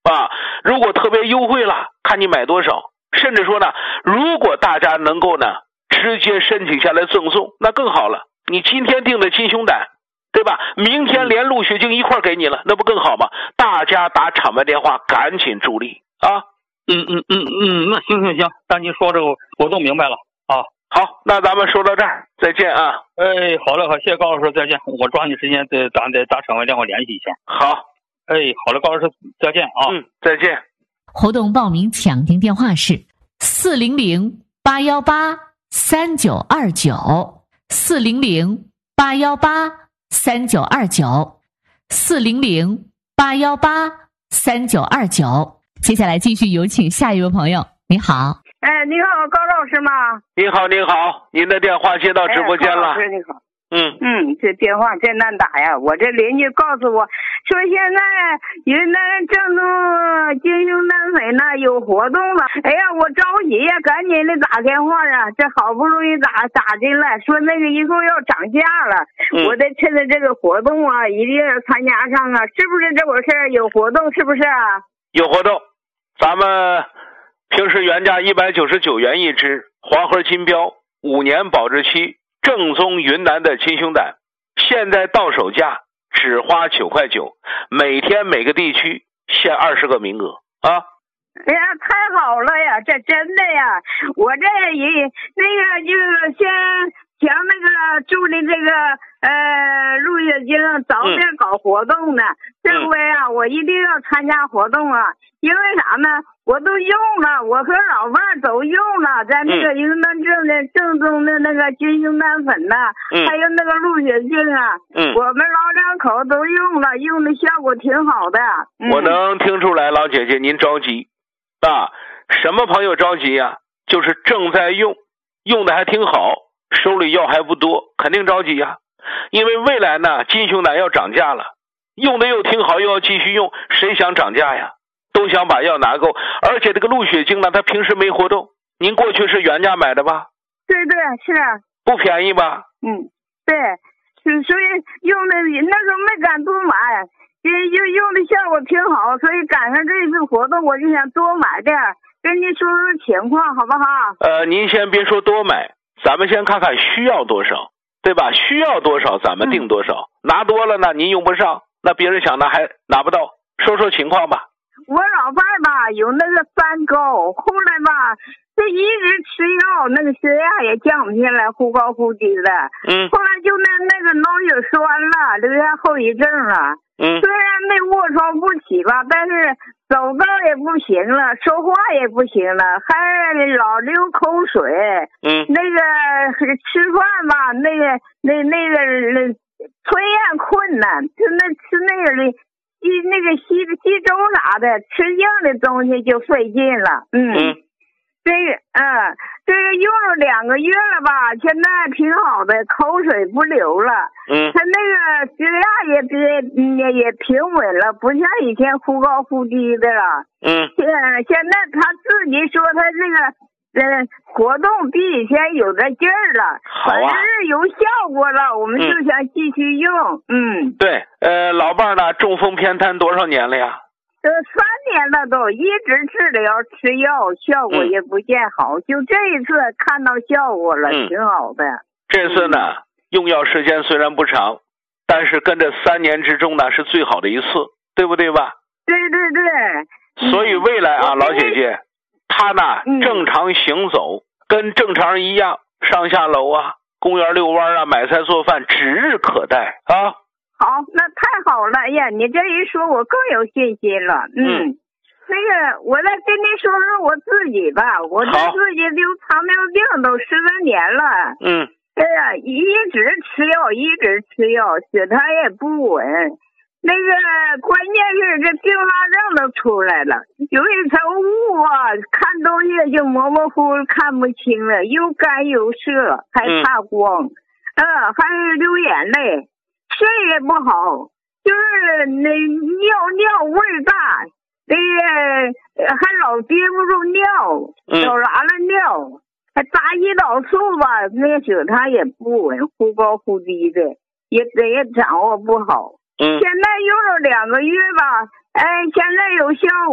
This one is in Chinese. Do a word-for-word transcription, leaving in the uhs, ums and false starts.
啊。如果特别优惠了，看你买多少，甚至说呢，如果大家能够呢直接申请下来赠送，那更好了。你今天订的金胸胆，对吧？明天连鹿血精一块给你了，那不更好吗？大家打场外电话，赶紧助力啊！ 嗯嗯嗯嗯，那行行行，那您说这个我都明白了啊。 好，那咱们说到这儿，再见啊！ 哎，好嘞，好，谢谢高老师，再见。我抓紧时间再咱再打场外电话联系一下。 好， 哎，好嘞，高老师，再见啊！ 嗯，再见。 活动报名抢订电话是四零零八幺八三九二九，四零零八幺八三九二九，四零零八幺八三九二九。接下来继续有请下一位朋友。你好。 哎，你好，高老师吗？ 你好，你好，您的电话接到直播间了。 哎、高老师你好。 嗯嗯，这电话真难打呀！我这邻居告诉我说，现在云南郑州金胸丹粉呢有活动了。哎呀，我着急呀，赶紧的打电话啊！这好不容易打打进来，说那个以后要涨价了， 嗯、 我得趁着这个活动啊，一定要参加上啊！是不是这回事？有活动是不是啊？ 有活动，咱们平时原价一百九十九元一支，黄河金标，五年保质期。正宗云南的金胸胆，现在到手价只花九块九，每天每个地区限二十个名额啊！ 哎呀，太好了呀，这真的呀！我这也那个就先想那个助力这个呃鹿血精早点搞活动呢。嗯、这回啊，我一定要参加活动啊！因为啥呢？我都用了，我和老伴儿都用了，在那个云南正的正宗的那个金胸丹粉呐、 嗯， 还有那个鹿血精啊， 嗯， 我们老两口都用了，用的效果挺好的。嗯、 我能听出来，老姐姐您着急啊？什么朋友着急呀、啊？就是正在用，用的还挺好，手里药还不多，肯定着急呀、啊。因为未来呢，金胸胆要涨价了，用的又挺好，又要继续用，谁想涨价呀？都想把药拿够，而且这个鹿血精呢，它平时没活动。您过去是原价买的吧？ 对对是。 不便宜吧？ 嗯，对，所以用的那时候没敢多买，因为用的效果挺好，所以赶上这一次活动，我就想多买点，跟您说说情况好不好？ 呃，您先别说多买，咱们先看看需要多少，对吧？需要多少咱们定多少，嗯、拿多了呢您用不上，那别人想拿还拿不到。说说情况吧。 我老伴儿吧有那个三高，后来吧就一直吃药，那个血压也降不下来，忽高忽低的。 嗯。 后来就那那个脑血栓了，留下后遗症了。 嗯。 虽然没卧床不起吧，但是走道也不行了，说话也不行了，还老流口水。 嗯。 那个吃饭吧，那个那那个吞咽困难，就那吃那个的。吸那个吸吸粥啥的，吃硬的东西就费劲了。嗯， 嗯这个嗯，这个用了两个月了吧，现在挺好的，口水不流了。 嗯， 他那个血压也别也也平稳了，不像以前忽高忽低的了。 嗯， 现现在他自己说他这个。呃，活动比以前有点劲儿了，反正是有效果了，我们就想继续用。嗯， 嗯对，呃，老伴儿呢，中风偏瘫多少年了呀？ 呃，三年了都，一直治疗吃药，效果也不见好，嗯、就这一次看到效果了，嗯、挺好的。 这次呢，嗯、用药时间虽然不长，但是跟这三年之中呢，是最好的一次，对不对吧？ 对对对。 所以未来啊， 嗯、 老姐姐。他呢， 嗯、 正常行走，跟正常人一样，上下楼啊，公园遛弯啊，买菜做饭，指日可待啊。 好，那太好了呀！你这一说，我更有信心了。嗯，嗯那个，我再跟你说说我自己吧，我这自己有糖尿病都十多年了。 嗯。 哎呀，一直吃药，一直吃药，血糖也不稳。那个关键是这并发症都出来了，有一层雾啊，看东西就模模糊糊看不清了，又干又涩，还怕光，嗯、呃，还流眼泪，睡也不好，就是那尿尿味大，那个还老憋不住尿，老拉了尿，还打胰岛素吧，那个血糖也不稳，忽高忽低的，也也掌握不好。 嗯， 现在用了两个月吧，哎，现在有效果。